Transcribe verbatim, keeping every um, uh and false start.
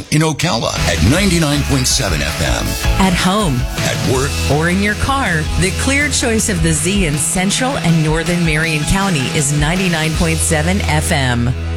in Ocala at ninety-nine point seven F M. At home, At work, or in your car, the clear choice of the Z in Central and Northern Marion County is ninety-nine point seven F M.